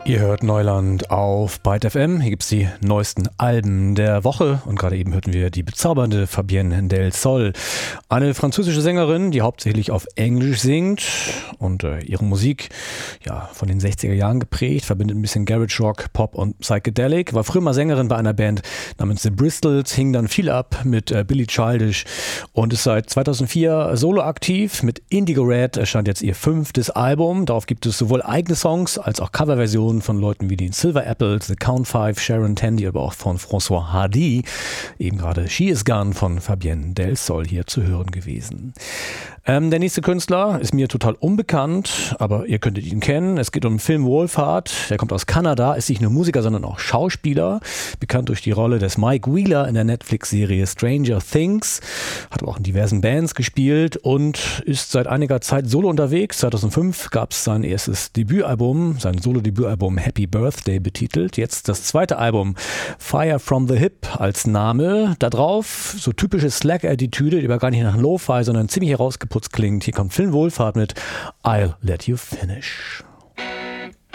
Ihr hört Neuland auf Byte FM. Hier gibt es die neuesten Alben der Woche. Und gerade eben hörten wir die bezaubernde Fabienne Del Sol. Eine französische Sängerin, die hauptsächlich auf Englisch singt und ihre Musik von den 60er Jahren geprägt, verbindet ein bisschen Garage Rock, Pop und Psychedelic. War früher mal Sängerin bei einer Band namens The Bristols, hing dann viel ab mit Billie Childish und ist seit 2004 solo aktiv. Mit Indigo Red erscheint jetzt ihr 5. Album. Darauf gibt es sowohl eigene Songs als auch Coverversionen von Leuten wie den Silver Apples, The Count Five, Sharon Tandy, aber auch von François Hardy. Eben gerade She Is Gone von Fabienne Del Sol hier zu hören gewesen. Der nächste Künstler ist mir total unbekannt, aber ihr könntet ihn kennen. Es geht um Film Wolfhard. Er kommt aus Kanada, ist nicht nur Musiker, sondern auch Schauspieler. Bekannt durch die Rolle des Mike Wheeler in der Netflix-Serie Stranger Things. Hat aber auch in diversen Bands gespielt und ist seit einiger Zeit solo unterwegs. 2005 gab es sein erstes Debütalbum, sein Solo-Debütalbum Happy Birthday betitelt. Jetzt das zweite Album Fire from the Hip als Name. Da drauf so typische Slack-Attitüde, die aber gar nicht nach Lo-Fi, sondern ziemlich herausgeputzt klingt. Hier kommt Film Wolfhard mit I'll Let You Finish.